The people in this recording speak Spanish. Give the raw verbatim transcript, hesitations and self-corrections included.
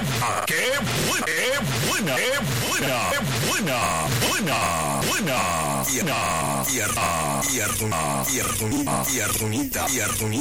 buena, qué buena, qué buena, qué buena, qué buena, buena, buena. Y Artunita, y Artunita, y Artunita, y Artunita.